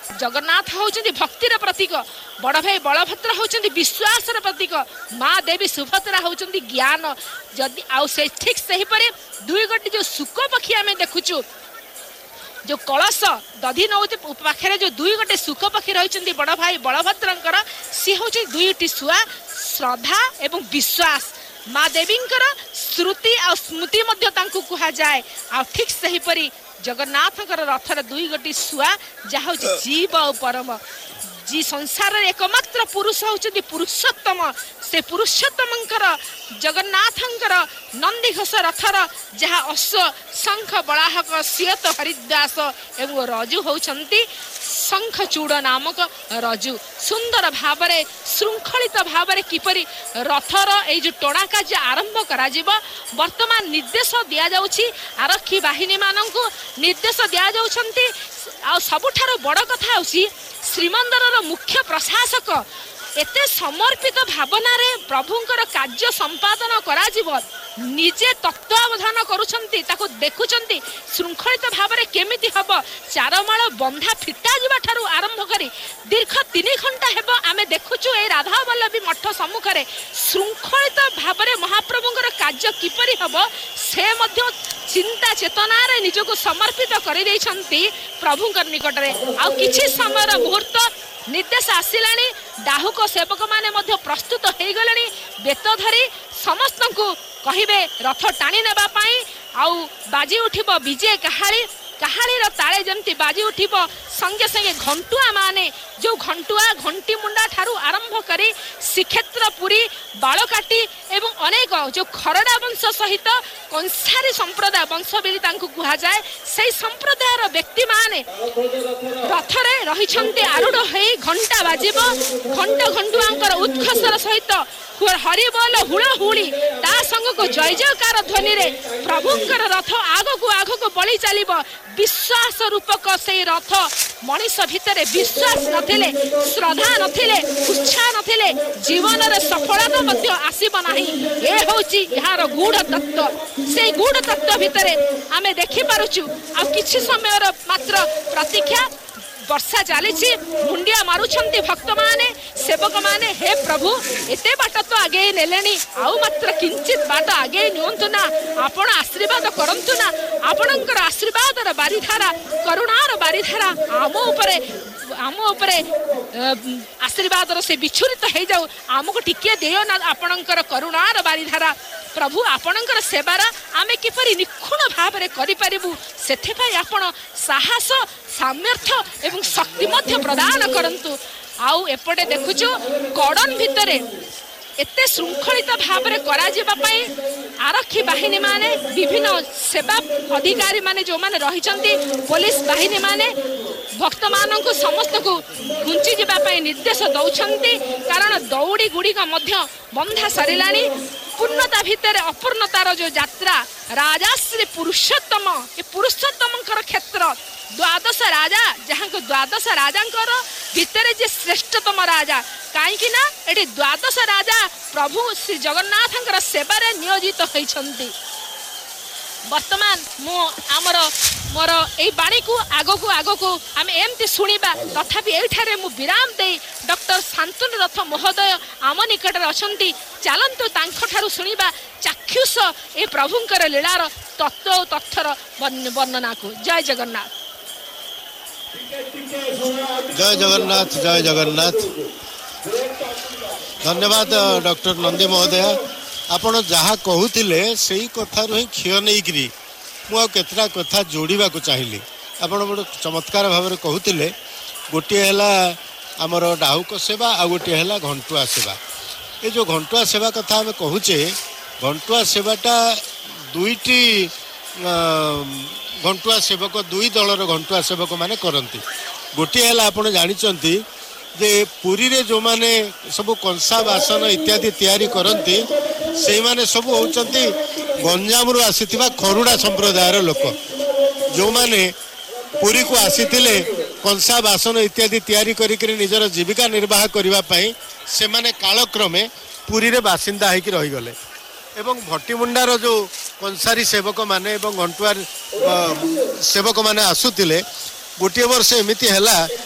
जगन्नाथ होउछन्ति भक्तिर प्रतीक, बड़ भाई बलभद्र होउछन्ति विश्वासर प्रतीक, माँ देवी सुभद्रा होउछन्ति ज्ञान। जदि आउ से ठीक सही परे दुई गोटी जो सुक पक्षी आमे देखुछु, जो कलश दधि नौते पाखे जो दुई गोटे सुक पक्षी रही बड़ भाई बलभद्रंकर सी हूँ दुईटी शुआ श्रद्धा एवं विश्वास। माँ देवींकर श्रुति आ स्मृति कह जाए। आ ठीक सही परी जगन्नाथंकर रथर दुई गोटी शुआ जहाँ हूँ जीव और परम जी संसार एकमात्र पुरुष होउछन्ति पुरुषोत्तम। से पुरुषोत्तमंकर जगन्नाथंकर नंदीघोष रथर जहाँ अश्व शंख बलाहक श्वेत हरिदास एवं रजु होउछन्ति शंखचूड़ नामक रजु। सुंदर भावरे श्रृंखलित भावरे किपरि रथर ए जो टणा कार्य आरंभ करा जिवो वर्तमान निर्देश दिया जाउछि। आरक्षी बाहिनी माननकु निर्देश दिया जाउछन्ति। आ सबुठारो बड़ कथा होछि श्रीमंदिर मुख्य प्रशासक एते समर्पित भावना रे प्रभुंकर कार्य संपादन करा जिवो निजे तत्वावधान करुछन्ति ताको देखुछन्ति श्रृंखलित भावरे केमिति हबो। चारमाळ बंधा फिटा जिबा ठारू आरंभ करी दीर्घ 3 घंटा हेबो आमे देखुछु ए राधा वल्लभी मठ सम्मुख रे श्रृंखलित भावरे महाप्रभुंकर कार्य किपरि हबो से मध्य चिंता चेतना रे निजको समर्पित करि दैछन्ति प्रभुंकर निकट रे। आ किछि समय मुहूर्त निर्देश आसिलानी डाहुक सेवक माने मध्य प्रस्तुत हो गले बेत धरी समस्त को कहिबे रथ टाणी नेबा पाई। आउ बाजी उठिबो विजय कहाली कहालीर ताळे जमती बाजी उठिबो संगे संगे घंटुआ माने जो घंटुआ घंटी मुंडा ठारू आरंभ करी श्रीक्षेत्र पुरी बालकाटी एवं अनेक जो खरड़ा वंश सहित कंसारी संप्रदाय वंश बोली तांको कुहा जाए से संप्रदायर व्यक्ति माने रथरे रहिछन्ते आरूढ़ हेई घंटा बाजिबो घंटा घंटुआंकर उत्खसर सहित हरि बोल हुड़हुड़ी ता संग को जय जयकार ध्वनि रे प्रभुंकर रथ आग को बड़ी चलिबो। विश्वास रूपक से रथ मनीष भितर विश्वास नथिले श्रद्धा नथिले उत्साह नथिले जीवन रे सफलता मध्य आसीबो नाही। ए होची यार गूढ़ तत्व। से गूढ़ तत्व भितर आमे देखि पारुछु। आ किछि समय मात्र प्रतीक्षा वर्षा चली मुंडिया मारुछन्ति भक्त माने सेवक माने हे प्रभु एते बाट तो आगे नेलेनी आउ मात्र किंचित बाट आगे नियंतु ना आपण आशीर्वाद करंतु ना आपणकर आशीर्वादर बारिधारा करुणार बारिधारा आम उपरे आशीर्वादर से विचुरित हो जाऊ आमको टिके दियो ना आपणकर करुणार बारिधारा। प्रभु आपणकर सेवार आमे किपरि निखुण भाव में करि परिबु सेथि आपण साहस सामर्थ्य एवं शक्ति मध्य प्रदान करंतु। आउ एपटे देखुछु कड़न भितरे एते श्रृंखलित भाव में करा जिबा पई आरक्षी बाहिनी माने विभिन्न सेवा अधिकारी माने जो माने रहिचंती पुलिस बाहिनी माने भक्त मानक समस्त को घुंची जिबा पई निर्देश दउछंती। कारण दौड़ी गुड़िक मध्य बंधा सरिलानी पूर्णता भितर अपूर्णतार जो यात्रा राजाश्री पुरुषोत्तम ये पुरुषोत्तमंकर क्षेत्र द्वादश राजा जहाँ को द्वादश राजांकर भितर जे श्रेष्ठतम राजा कहीं ना ये द्वादश राजा प्रभु श्री जगन्नाथंकर सेवारे नियोजित होइछन्ति। वर्तमान मोर ए बाणी को आग को आम एमती शुणा तथापि एठारे मु विराम दे डॉक्टर शांतनु रथ महोदय आम निकट अच्छी चलतु तांखठारु शुणा चाक्षुष ए प्रभुंकर लीलार तत्व तथ्यर वर्णना को। जय जगन्नाथ जय जगन्नाथ जय जगन्नाथ। धन्यवाद डॉक्टर नंदी महोदय आपण जहाँ कहूले से कथार ही क्षय नहीं मुझा कथा जोड़ा चाहिए। आपण बड़ चमत्कार भाव में कहते गोटे है आमर डाहुक सेवा आ गोटे है घंटुआ सेवा। ये जो घंटुआ सेवा कथा आम कहूचे घंटुआ सेवाटा दुईटी घंटुआ सेवक दुई दलर घंटुआ सेवक माने करती। गोटे है आपण जानी जे पुरी रे जो माने सब कंसा बासन इत्यादि तैयारी करती से माने सब होचंती गंजाम रु आसीथिबा खरुड़ा संप्रदायर लोक जो माने पुरी को आसीथिले कंसा बासन इत्यादि तैयारी करी निजर जीविका निर्वाह करबा पई से माने कालक्रमे पुरी रे बासिंदा होइकी रही गले। एवं भट्टीमुंडार जो कंसारी सेवक माने एवं घंटुआर सेवक माने आसुतिले गोटे वर्ष एमिति हैला